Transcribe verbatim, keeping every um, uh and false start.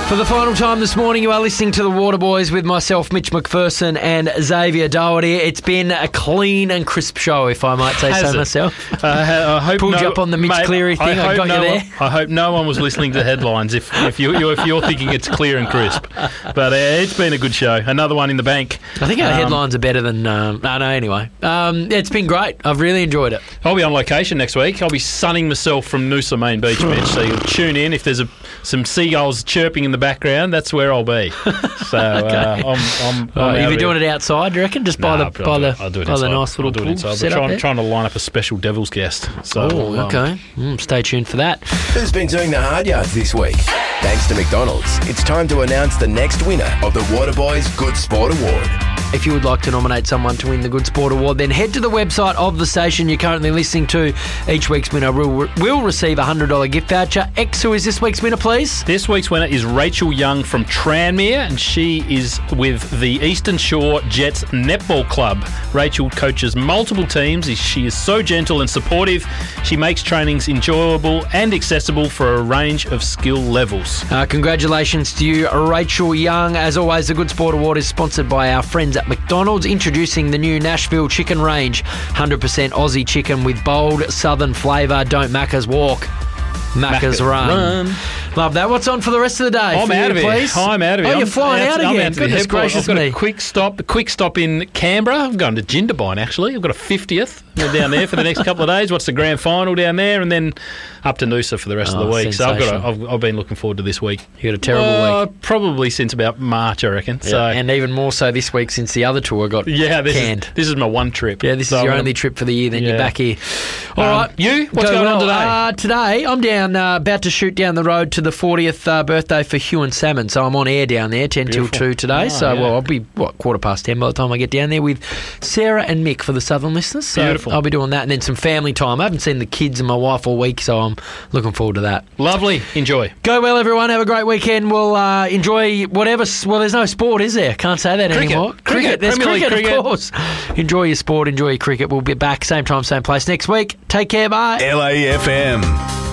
For the final time this morning, you are listening to the Waterboys with myself, Mitch McPherson, and Xavier Doherty. It's been a clean and crisp show, if I might say Has so it? myself. Uh, I hope Pulled no, you up on the Mitch mate, Cleary thing. I, hope got no you there. One, I hope no one was listening to headlines if, if, you, you, if you're thinking it's clear and crisp. But uh, it's been a good show. Another one in the bank. I think our Um, headlines are better than... Um, no, no, anyway. Um, it's been great. I've really enjoyed it. I'll be on location next week. I'll be sunning myself from Noosa Main Beach, Mitch. So you'll tune in. If there's a, some seagulls chirping in the background, that's where I'll be. So uh, I'm, I'm, Oh, I'm you'll out be of doing it it outside, do you reckon? Just by Nah, the I'll by do the, it- I'll do it by the inside. nice little I'll do it pool inside. set We're up trying, there? trying to line up a special Devil's guest. So Oh, um, okay. Mm, stay tuned for that. Who's been doing the hard yards this week? Thanks to McDonald's, it's time to announce the next winner of the Waterboys Good Sport Award. If you would like to nominate someone to win the Good Sport Award, then head to the website of the station you're currently listening to. Each week's winner will, will receive a one hundred dollars gift voucher. X, who is this week's winner, please? This week's winner is Rachel Young from Tranmere, and she is with the Eastern Shore Jets Netball Club. Rachel coaches multiple teams. She is so gentle and supportive. She makes trainings enjoyable and accessible for a range of skill levels. Uh, congratulations to you, Rachel Young. As always, the Good Sport Award is sponsored by our friends at McDonald's, introducing the new Nashville Chicken Range. one hundred percent Aussie chicken with bold southern flavour. Don't Macca's walk, Macca's Macca's run. run. Love that. What's on for the rest of the day? I'm for you, out of here. please? I'm out of here. Oh, you're I'm flying out I'm again. to the Goodness headquarters. gracious I've got me. a quick stop. A quick stop in Canberra. I'm going to Jindabyne actually. I've got a fiftieth down there for the next couple of days. What's the grand final down there, and then up to Noosa for the rest Oh, of the week. So I've got. A, sensational. I've, I've been looking forward to this week. You got a terrible Uh, week. Probably since about March, I reckon. So Yeah, and even more so this week since the other tour got yeah, this canned. is this is my one trip. Yeah, this So is your I'm only gonna- trip for the year, then you're Yeah. back here. All Um, right. you? What's Go going on well. today? Uh, today, I'm down, uh, about to shoot down the road to the fortieth uh, birthday for Hugh and Salmon, so I'm on air down there, ten Beautiful. till two today. Oh, so, yeah. well, I'll be, what, quarter past ten by the time I get down there with Sarah and Mick for the Southern listeners. So Beautiful. I'll be doing that, and then some family time. I haven't seen the kids and my wife all week, so I'm looking forward to that. Lovely. Enjoy. Go well, everyone. Have a great weekend. We'll uh, enjoy whatever. Well, there's no sport, is there? Can't say that Cricket. anymore. Cricket. There's Premier League cricket, cricket. of course. Enjoy your sport. Enjoy your cricket. We'll be back same time, same place next week. Take care. Bye. L A F M.